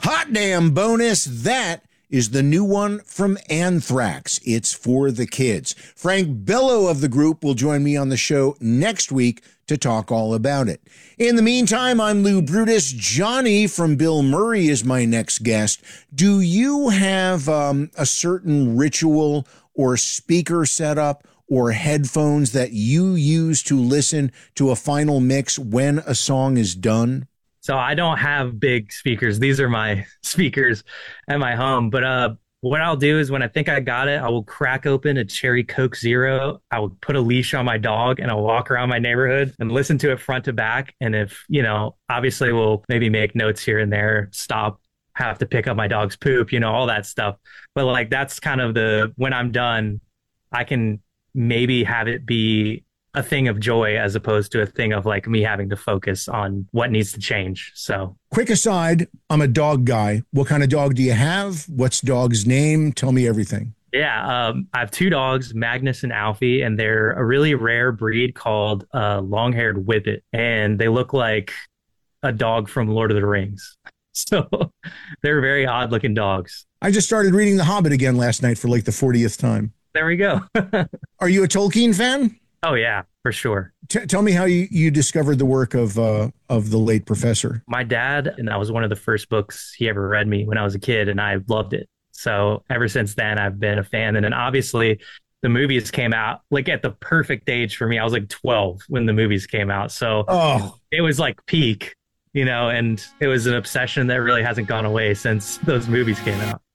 Hot damn bonus. That is the new one from Anthrax. It's for the kids. Frank Bello of the group will join me on the show next week to talk all about it. In the meantime, I'm Lou Brutus. Johnny from Bill Murray is my next guest. Do you have a certain ritual or speaker setup or headphones that you use to listen to a final mix when a song is done? So I don't have big speakers. These are my speakers at my home. But what I'll do is when I think I got it, I will crack open a Cherry Coke Zero. I will put a leash on my dog and I'll walk around my neighborhood and listen to it front to back. And if, obviously we'll maybe make notes here and there, stop, have to pick up my dog's poop, all that stuff. But like that's kind of when I'm done, I can maybe have it be a thing of joy as opposed to a thing of like me having to focus on what needs to change. So quick aside, I'm a dog guy. What kind of dog do you have? What's dog's name? Tell me everything. Yeah, I have two dogs, Magnus and Alfie, and they're a really rare breed called long-haired Whippet, and they look like a dog from Lord of the Rings. So they're very odd-looking dogs. I just started reading The Hobbit again last night for like the 40th time. There we go. Are you a Tolkien fan? Oh, yeah, for sure. Tell me how you discovered the work of the late professor. My dad, and that was one of the first books he ever read me when I was a kid, and I loved it. So ever since then, I've been a fan. And then obviously the movies came out like at the perfect age for me. I was like 12 when the movies came out. So It was like peak, and it was an obsession that really hasn't gone away since those movies came out.